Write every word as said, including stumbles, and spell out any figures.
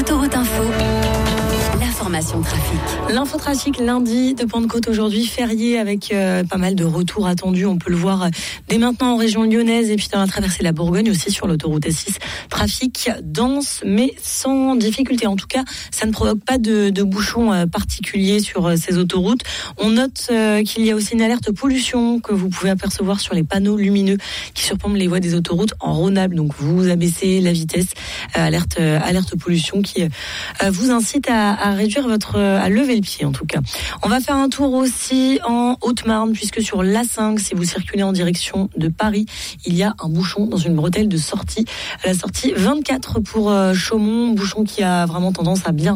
Autoroute Info, l'information trafic. L'infotrafic lundi de Pentecôte aujourd'hui, férié avec euh, pas mal de retours attendus. On peut le voir dès maintenant en région lyonnaise et puis dans la traversée de la Bourgogne aussi sur l'autoroute S six. Trafic dense mais sans difficulté. En tout cas, ça ne provoque pas de, de bouchons euh, particuliers sur euh, ces autoroutes. On note euh, qu'il y a aussi une alerte pollution que vous pouvez apercevoir sur les panneaux lumineux qui surplombent les voies des autoroutes en Rhône-Alpes. Donc vous abaissez la vitesse. Euh, alerte, euh, alerte pollution qui euh, vous incite à, à réduire votre, à lever le pied en tout cas. On va faire un tour aussi en Haute-Marne puisque sur l'A cinq, si vous circulez en direction de Paris, il y a un bouchon dans une bretelle de sortie, la sortie vingt-quatre pour euh, Chaumont, bouchon qui a vraiment tendance à bien